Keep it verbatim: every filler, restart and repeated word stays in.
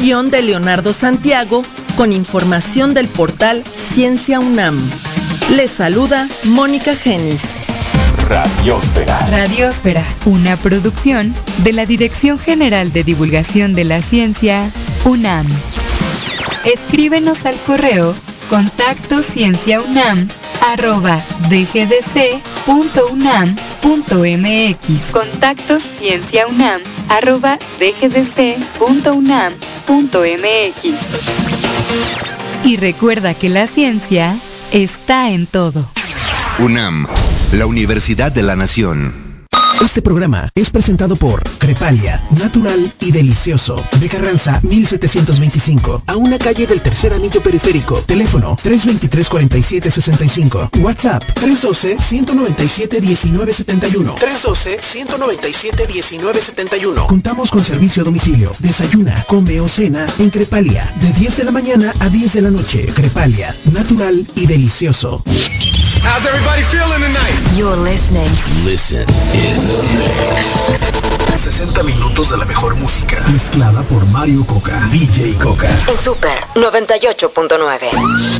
Guión de Leonardo Santiago, con información del portal Ciencia UNAM. Les saluda Mónica Genis. Radiósfera. Radiósfera, una producción de la Dirección General de Divulgación de la Ciencia, UNAM. Escríbenos al correo contacto cienciaunam arroba dgdc punto unam punto mx. Contacto cienciaunam arroba dgdc punto unam punto mx. Y recuerda que la ciencia está en todo. UNAM, la Universidad de la Nación. Este programa es presentado por Crepalia, natural y delicioso, de Carranza mil setecientos veinticinco, a una calle del tercer anillo periférico. Teléfono tres veintitrés cuarenta y siete sesenta y cinco. WhatsApp tres doce ciento noventa y siete diecinueve setenta y uno. tres doce ciento noventa y siete diecinueve setenta y uno. Contamos con servicio a domicilio. Desayuna, come o cena en Crepalia, de diez de la mañana a diez de la noche. Crepalia, natural y delicioso. How's everybody feeling tonight? You're listening. Listen in the mix. sesenta minutos de la mejor música, mezclada por Mario Coca, D J Coca. En Super noventa y ocho punto nueve.